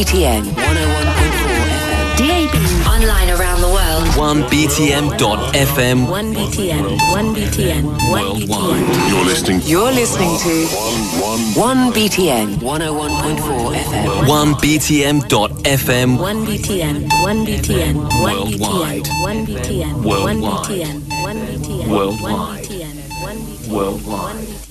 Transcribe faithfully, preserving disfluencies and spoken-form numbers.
B T N one oh one point four F M. D A B. Online around the world. one B T M dot F M. one B T N. one B T N. one B T N. You're listening. You're listening to one B T N one oh one point four F M. one B T M dot F M. one B T N. one B T N. one B T N. one B T N. one B T N. one B T N. Worldwide. one B T N. one B T N. Worldwide. one B T N.